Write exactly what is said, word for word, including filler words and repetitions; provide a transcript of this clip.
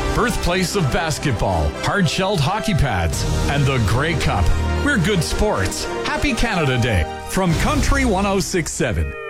birthplace of basketball, hard-shelled hockey pads, and the Grey Cup. We're good sports. Happy Canada Day from Country one oh six point seven.